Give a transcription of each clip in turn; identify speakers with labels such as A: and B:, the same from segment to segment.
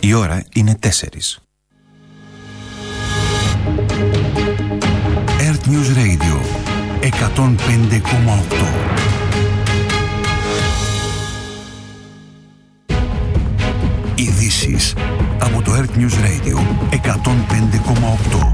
A: Η ώρα είναι 4. Earth News Radio 105,8. Ειδήσεις από το Earth News Radio 105,8.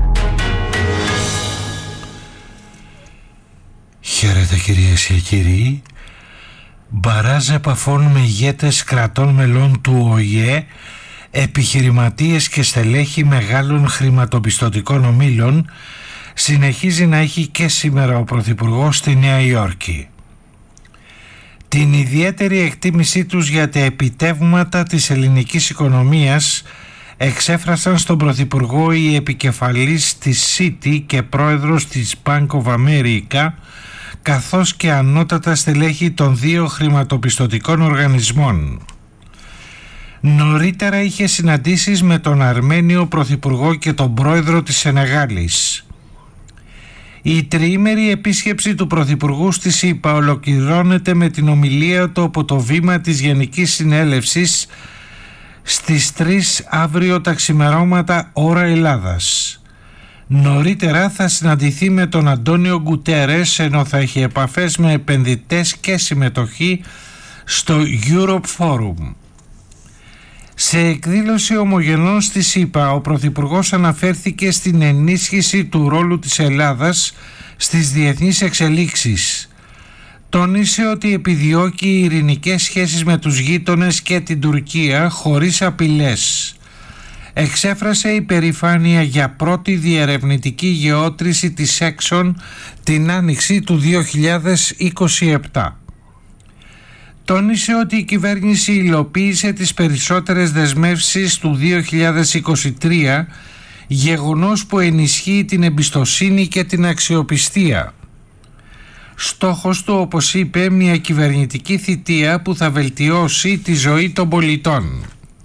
B: Χαίρετε κυρίες και κύριοι. Μπαράζ επαφών με ηγέτες κρατών μελών του ΟΗΕ, επιχειρηματίες και στελέχη μεγάλων χρηματοπιστωτικών ομίλων συνεχίζει να έχει και σήμερα ο Πρωθυπουργός στη Νέα Υόρκη. Την ιδιαίτερη εκτίμησή τους για τα επιτεύγματα της ελληνικής οικονομίας εξέφρασαν στον Πρωθυπουργό οι επικεφαλής της Citi και πρόεδρος της Bank of America, καθώς και ανώτατα στελέχη των δύο χρηματοπιστωτικών οργανισμών. Νωρίτερα είχε συναντήσεις με τον Αρμένιο Πρωθυπουργό και τον πρόεδρο της Σενεγάλης. Η τριήμερη επίσκεψη του Πρωθυπουργού στη ΣΥΠΑ ολοκληρώνεται με την ομιλία του από το βήμα της Γενικής Συνέλευσης στις 3 αύριο τα ξημερώματα ώρα Ελλάδας. Νωρίτερα θα συναντηθεί με τον Αντώνιο Γκουτέρες, ενώ θα έχει επαφές με επενδυτές και συμμετοχή στο Europe Forum. Σε εκδήλωση ομογενών στη ΣΥΠΑ, ο Πρωθυπουργός αναφέρθηκε στην ενίσχυση του ρόλου της Ελλάδας στις διεθνείς εξελίξεις. Τόνισε ότι επιδιώκει ειρηνικές σχέσεις με τους γείτονες και την Τουρκία χωρίς απειλές. Εξέφρασε υπερηφάνεια για πρώτη διερευνητική γεώτρηση της Exxon την άνοιξη του 2027. Τόνισε ότι η κυβέρνηση υλοποίησε τις περισσότερες δεσμεύσεις του 2023, γεγονός που ενισχύει την εμπιστοσύνη και την αξιοπιστία. Στόχος του, όπως είπε, μια κυβερνητική θητεία που θα βελτιώσει τη ζωή των πολιτών.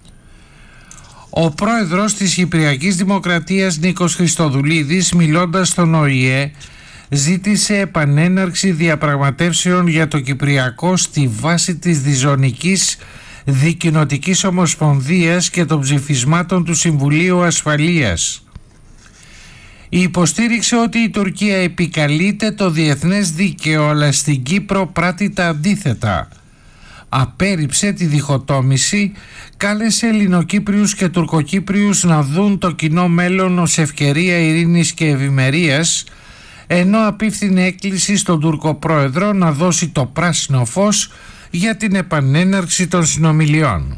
B: Ο πρόεδρος της Κυπριακής Δημοκρατίας Νίκος Χριστοδουλίδης, μιλώντας στον ΟΗΕ, ζήτησε επανέναρξη διαπραγματεύσεων για το Κυπριακό στη βάση της διζωνικής δικοινοτικής ομοσπονδίας και των ψηφισμάτων του Συμβουλίου Ασφαλείας. Υποστήριξε ότι η Τουρκία επικαλείται το διεθνές δίκαιο, αλλά στην Κύπρο πράττει τα αντίθετα. Απέρριψε τη διχοτόμηση, κάλεσε Ελληνοκύπριους και Τουρκοκύπριους να δουν το κοινό μέλλον ως ευκαιρία ειρήνης και ευημερίας, ενώ απίφθινε έκκληση στον Τούρκο πρόεδρο να δώσει το πράσινο φως για την επανέναρξη των συνομιλιών.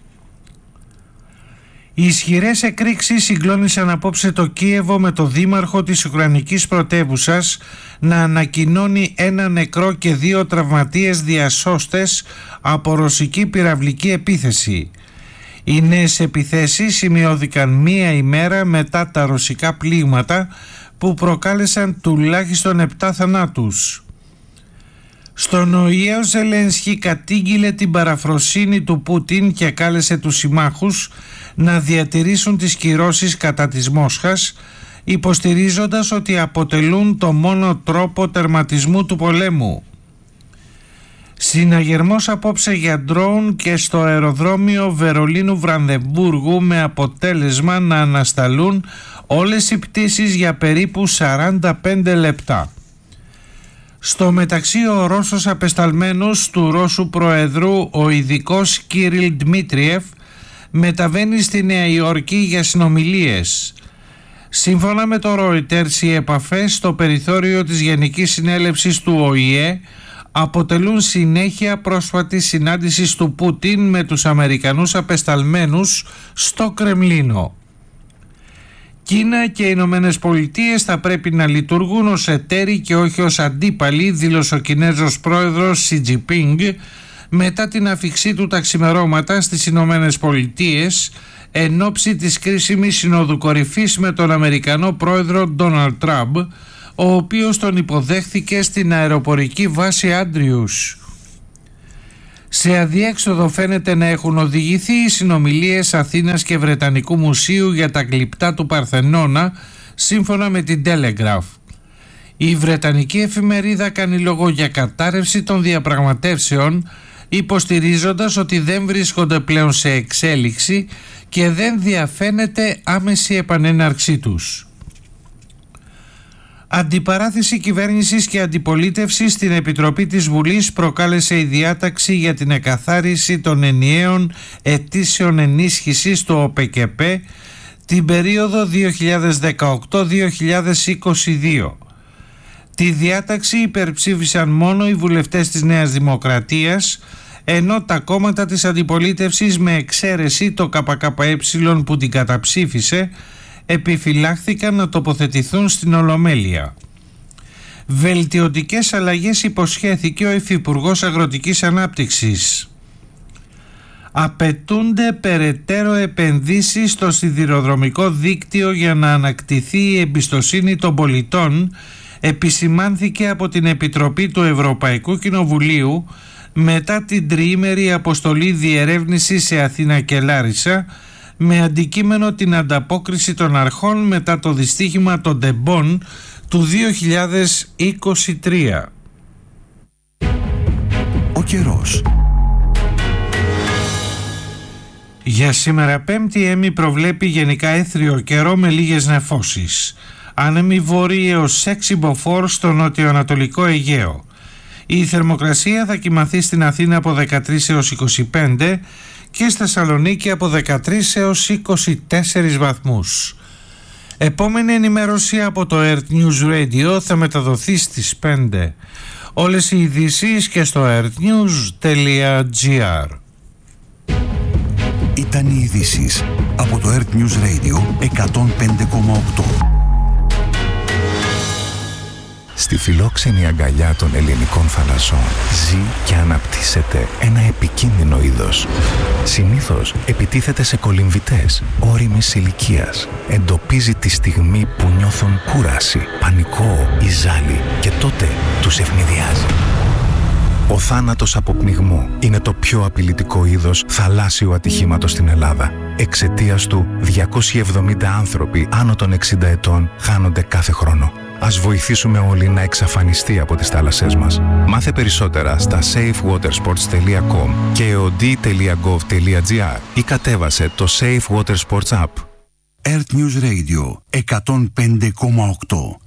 B: Οι ισχυρές εκρήξεις συγκλώνησαν απόψε το Κίεβο, με το δήμαρχο της Ουκρανικής πρωτεύουσας να ανακοινώνει 1 νεκρό και 2 τραυματίες διασώστες από ρωσική πυραυλική επίθεση. Οι νέες επιθέσεις σημειώθηκαν μία ημέρα μετά τα ρωσικά πλήγματα που προκάλεσαν τουλάχιστον 7 θανάτους. Στον ΟΗΕ ο Ζελένσκι κατήγγειλε την παραφροσύνη του Πούτιν και κάλεσε τους συμμάχους να διατηρήσουν τις κυρώσεις κατά της Μόσχας, υποστηρίζοντας ότι αποτελούν το μόνο τρόπο τερματισμού του πολέμου. Συναγερμός απόψε για ντρόουν και στο αεροδρόμιο Βερολίνου Βρανδεμβούργου, με αποτέλεσμα να ανασταλούν όλες οι πτήσεις για περίπου 45 λεπτά. Στο μεταξύ, ο Ρώσος απεσταλμένος του Ρώσου Προεδρού, ο ειδικός Κύριλ Ντμίτριεφ, μεταβαίνει στη Νέα Υόρκη για συνομιλίες. Σύμφωνα με το Reuters, οι επαφές στο περιθώριο της Γενικής Συνέλευσης του ΟΗΕ αποτελούν συνέχεια πρόσφατης συνάντησης του Πούτιν με τους Αμερικανούς απεσταλμένους στο Κρεμλίνο. Κίνα και οι Ηνωμένες Πολιτείες θα πρέπει να λειτουργούν ως εταίροι και όχι ως αντίπαλοι, δήλωσε ο Κινέζος πρόεδρος Σι Τζινπίνγκ μετά την αφιξή του τα ξημερώματα στις Ηνωμένες Πολιτείες εν ώψη της κρίσιμης συνόδου κορυφής με τον Αμερικανό πρόεδρο Ντόναλντ Τραμπ, ο οποίος τον υποδέχθηκε στην αεροπορική βάση Άντριους. Σε αδιέξοδο φαίνεται να έχουν οδηγηθεί οι συνομιλίες Αθήνας και Βρετανικού Μουσείου για τα γλυπτά του Παρθενώνα, σύμφωνα με την Telegraph. Η Βρετανική εφημερίδα κάνει λόγο για κατάρρευση των διαπραγματεύσεων, υποστηρίζοντας ότι δεν βρίσκονται πλέον σε εξέλιξη και δεν διαφαίνεται άμεση επανέναρξή τους. Αντιπαράθεση κυβέρνησης και αντιπολίτευσης στην Επιτροπή της Βουλής προκάλεσε η διάταξη για την εκαθάριση των ενιαίων αιτήσεων ενίσχυσης του ΟΠΕΚΕΠ την περίοδο 2018-2022. Τη διάταξη υπερψήφισαν μόνο οι βουλευτές της Νέας Δημοκρατίας, ενώ τα κόμματα της αντιπολίτευσης, με εξαίρεση το ΚΚΕ που την καταψήφισε, επιφυλάχθηκαν να τοποθετηθούν στην Ολομέλεια. Βελτιωτικές αλλαγές υποσχέθηκε ο Υφυπουργός Αγροτικής Ανάπτυξης. Απαιτούνται περαιτέρω επενδύσεις στο σιδηροδρομικό δίκτυο για να ανακτηθεί η εμπιστοσύνη των πολιτών, επισημάνθηκε από την Επιτροπή του Ευρωπαϊκού Κοινοβουλίου μετά την τριήμερη αποστολή διερεύνησης σε Αθήνα και Λάρισα, με αντικείμενο την ανταπόκριση των αρχών μετά το δυστύχημα των Ντεμπών του 2023.
A: Ο καιρός.
B: Για σήμερα Πέμπτη, ΕΜΗ προβλέπει γενικά έθριο καιρό με λίγες νεφώσεις. Άνεμη βόρειη έως 6 μποφόρ στο νοτιοανατολικό Αιγαίο. Η θερμοκρασία θα κυμανθεί στην Αθήνα από 13 έως 25 και στη Θεσσαλονίκη από 13 έως 24 βαθμούς. Επόμενη ενημέρωση από το Earth News Radio θα μεταδοθεί στις 5. Όλες οι ειδήσεις και στο earthnews.gr.
A: Ήταν οι ειδήσεις από το Earth News Radio 105,8.
C: Στη φιλόξενη αγκαλιά των ελληνικών θαλασσών ζει και αναπτύσσεται ένα επικίνδυνο είδος. Συνήθως επιτίθεται σε κολυμβητές ώριμης ηλικίας. Εντοπίζει τη στιγμή που νιώθουν κούραση, πανικό ή ζάλι και τότε τους ευνηδιάζει. Ο θάνατος από πνιγμό είναι το πιο απειλητικό είδος θαλάσσιου ατυχήματος στην Ελλάδα. Εξαιτίας του, 270 άνθρωποι άνω των 60 ετών χάνονται κάθε χρόνο. Ας βοηθήσουμε όλοι να εξαφανιστεί από τις θάλασσές μας. Μάθε περισσότερα στα safewatersports.com και eod.gov.gr ή κατέβασε το Safe Water Sports App.
A: Earth News Radio 105,8.